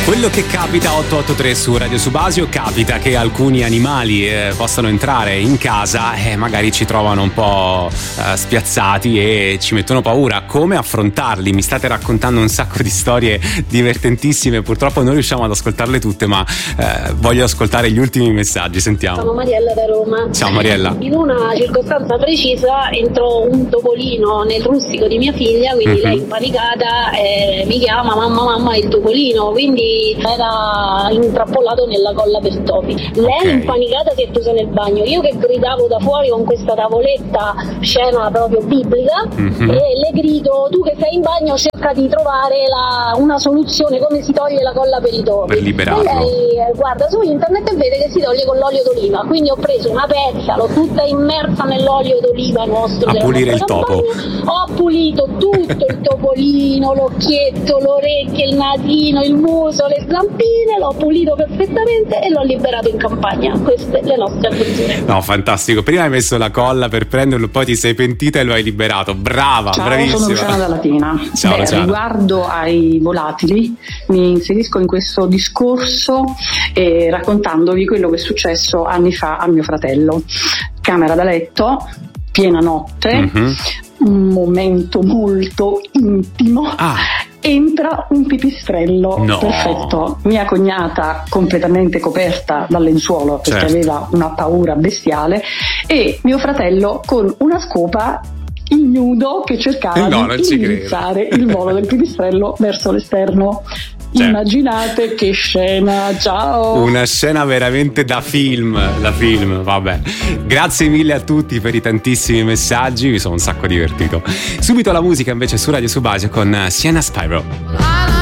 Quello che capita 883 su Radio Subasio, capita che alcuni animali possano entrare in casa e magari ci trovano un po' spiazzati e ci mettono paura. Come affrontarli? Mi state raccontando un sacco di storie divertentissime, purtroppo non riusciamo ad ascoltarle tutte, ma voglio ascoltare gli ultimi messaggi. Sentiamo. Sono Mariella da Roma. Ciao Mariella. In una circostanza precisa entrò un topolino nel rustico di mia figlia, quindi lei impanicata mi chiama mamma il topolino, quindi era intrappolato nella colla per topi. Lei impanicata si è chiusa nel bagno, io che gridavo da fuori con questa tavoletta, scena proprio biblica, e le grido: tu che sei in bagno cerca di trovare una soluzione, come si toglie la colla per i topi. Per liberarlo. E lei guarda su internet e vede che si toglie con l'olio d'oliva, quindi ho preso una pezza, l'ho tutta immersa nell'olio d'oliva nostro, a pulire il topo. Ho pulito tutto, il topolino, l'occhietto, le orecchie, il nasino, il muso, le zampine, l'ho pulito perfettamente e l'ho liberato in campagna. Queste le nostre avventure. No, fantastico. Prima hai messo la colla per prenderlo, poi ti sei pentita e lo hai liberato. Brava, ciao, bravissima. Sono Luciana da Latina. Ciao, Luciana. Riguardo ai volatili, mi inserisco in questo discorso raccontandovi quello che è successo anni fa a mio fratello. Camera da letto, piena notte, un momento molto intimo. Entra un pipistrello, perfetto. Mia cognata completamente coperta dal lenzuolo perché aveva una paura bestiale, e mio fratello con una scopa ignudo che cercava di indirizzare il volo del pipistrello verso l'esterno. Immaginate che scena, ciao! Una scena veramente da film, vabbè. Grazie mille a tutti per i tantissimi messaggi, mi sono un sacco divertito. Subito la musica invece su Radio Subasio con Sienna Spyro.